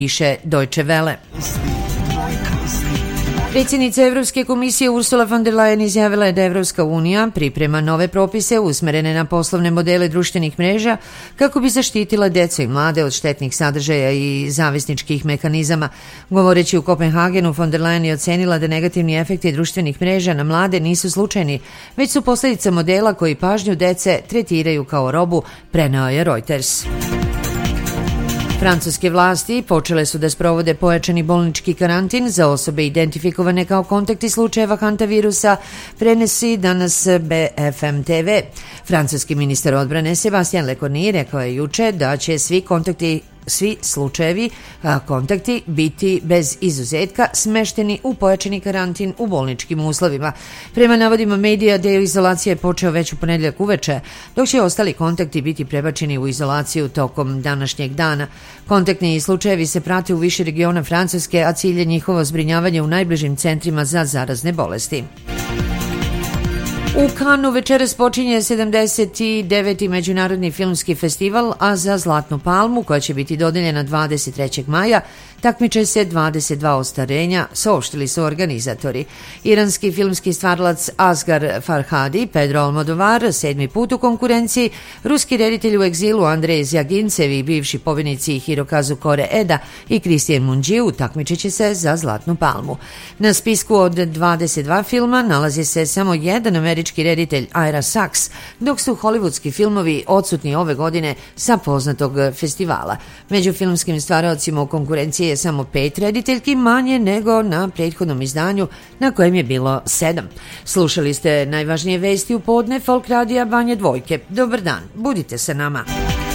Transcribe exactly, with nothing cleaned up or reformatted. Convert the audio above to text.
piše Deutsche Welle. Predsjednica Evropske komisije Ursula von der Leyen izjavila je da Evropska unija priprema nove propise usmerene na poslovne modele društvenih mreža kako bi zaštitila decu i mlade od štetnih sadržaja i zavisničkih mehanizama. Govoreći u Kopenhagenu, von der Leyen je ocenila da negativni efekti društvenih mreža na mlade nisu slučajni, već su posljedica modela koji pažnju dece tretiraju kao robu, preneo je Reuters. Francuske vlasti počele su da sprovode pojačani bolnički karantin za osobe identifikovane kao kontakti slučajeva hantavirusa, prenosi danas B F M T V. Francuski ministar odbrane Sebastien Lecornu rekao je juče da će svi kontakti Svi slučajevi a, kontakti biti bez izuzetka smešteni u pojačani karantin u bolničkim uslovima. Prema navodima medija, deo izolacije je počeo već u ponedjeljak uveče, dok će ostali kontakti biti prebačeni u izolaciju tokom današnjeg dana. Kontaktni slučajevi se prate u više regiona Francuske, a cilj je njihovo zbrinjavanje u najbližim centrima za zarazne bolesti. U Cannesu večeras počinje sedamdeset deveti Međunarodni filmski festival, a za Zlatnu palmu, koja će biti dodeljena dvadeset trećeg maja, takmiče se dvadeset dva ostvarenja, saopštili su organizatori. Iranski filmski stvaralac Asghar Farhadi, Pedro Almodovar, sedmi put u konkurenciji, ruski reditelj u egzilu Andrej Zjagincev i bivši pobjednici Hirokazu Kore-eda i Kristijan Munđiju takmiče će se za Zlatnu palmu. Na spisku od dvadeset dva filma nalazi se samo jedan američki reditelj Ira Sachs, dok su hollywoodski filmovi odsutni ove godine sa poznatog festivala. Među filmskim stvaraocima u konkurenciji je samo pet rediteljki, manje nego na prethodnom izdanju na kojem je bilo sedam. Slušali ste najvažnije vesti u podne Folk radija Banje Dvojke. Dobar dan, budite sa nama.